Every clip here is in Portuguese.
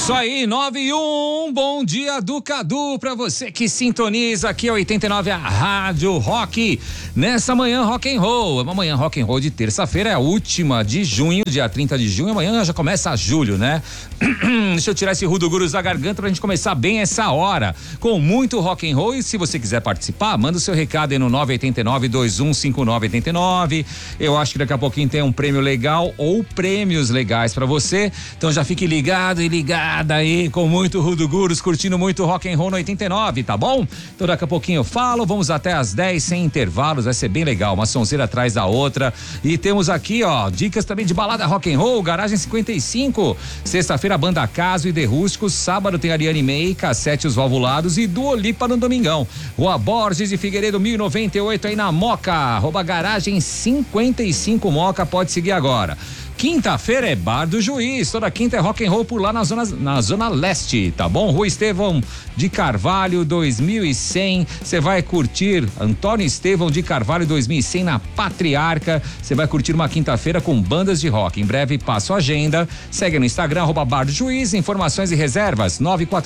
Isso aí, 9-1, bom dia do Cadu pra você que sintoniza aqui a 89, a Rádio Rock. Nessa manhã rock and roll, é uma manhã rock and roll de terça-feira, é a última de junho, dia 30 de junho, amanhã já começa julho, né? Deixa eu tirar esse rudo-gurus da garganta pra gente começar bem essa hora, com muito rock and roll. E se você quiser participar, manda o seu recado aí no 989-215989. Eu acho que daqui a pouquinho tem um prêmio legal ou prêmios legais pra você, então já fique ligado e ligada aí com muito rudo-gurus, curtindo muito rock and roll no 89, tá bom? Então daqui a pouquinho eu falo, vamos até às 10 sem intervalos, vai ser bem legal, uma sonzeira atrás da outra. E temos aqui, ó, dicas também de balada rock and roll, Garagem 55, sexta-feira Banda Caso e The Rústicos, sábado tem Ariane May, Cassete Os Valvulados e Dua Lipa no domingão. Rua Borges de Figueiredo 1098 aí na Moca, @Garagem 55 Moca, pode seguir agora. Quinta-feira é Bar do Juiz, toda quinta é rock and roll por lá na zona leste, tá bom? Rua Estevão de Carvalho 2100, você vai curtir Antônio Estevão de Carvalho 2100 na Patriarca, você vai curtir uma quinta-feira com bandas de rock. Em breve passo a agenda, segue no Instagram @Bar do Juiz, informações e reservas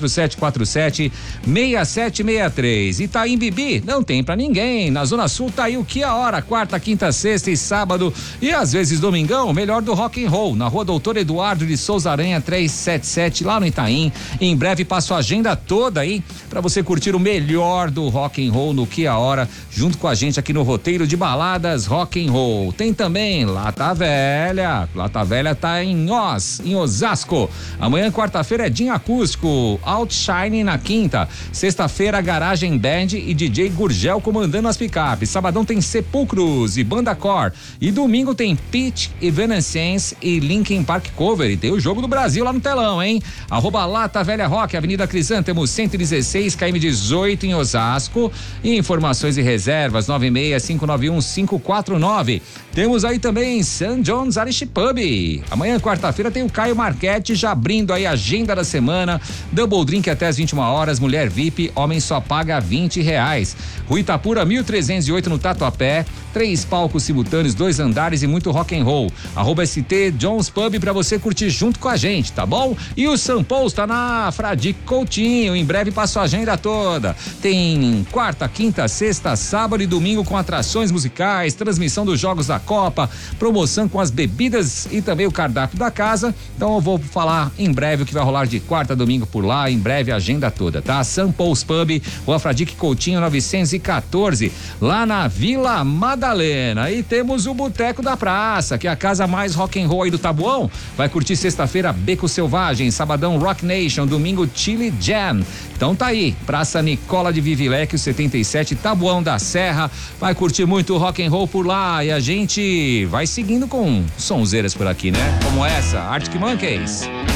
947476763. Itaim Bibi, não tem pra ninguém, na Zona Sul tá aí o que a hora, quarta, quinta, sexta e sábado e às vezes domingão, o melhor do rock and roll, na Rua Doutor Eduardo de Souza Aranha 377, lá no Itaim. Em breve passo a agenda toda aí pra você curtir o melhor do rock and roll no que a hora, junto com a gente aqui no roteiro de baladas rock and roll. Tem também Lata Velha tá em Osasco. Amanhã, quarta-feira, é Dinho Acústico, Outshine na quinta. Sexta-feira, Garagem Band e DJ Gurgel comandando as picapes. Sabadão tem Sepulcros e Banda Core. E domingo tem Pitch e Evanescence e Linkin Park Cover. E tem o Jogo do Brasil lá no telão, hein? @Lata Velha Rock, Avenida Crisântemo 116, KM 18 em Osasco. E informações e reservas 96591-549. Temos aí também St. John's Irish Pub. Amanhã, quarta-feira, tem o Caio Marchetti já abrindo aí a agenda da semana. Double Drink até às 21 horas, mulher VIP, homem só paga R$20. Rua Itapura 1308 no Tatuapé. 3 palcos simultâneos, 2 andares e muito rock and roll. @ST John's Pub pra você curtir junto com a gente, tá bom? E o Sampou está na Fradique Coutinho, em breve passo a agenda toda. Tem quarta, quinta, sexta, sábado e domingo com atrações musicais, transmissão dos jogos da Copa, promoção com as bebidas e também o cardápio da casa. Então eu vou falar em breve o que vai rolar de quarta a domingo por lá, em breve a agenda toda, tá? Sampou's Pub, Rua Fradique Coutinho 914, lá na Vila Madalena. E temos o Boteco da Praça, que é a casa mais rock and roll aí do Tabuão. Vai curtir sexta-feira Beco Selvagem, sabadão Rock Nation, domingo Chili Jam. Então tá aí, Praça Nicola de Vivilecchio 77, Tabuão da Serra. Vai curtir muito rock and roll por lá e a gente vai seguindo com sonzeiras por aqui, né? Como essa, Arctic Monkeys.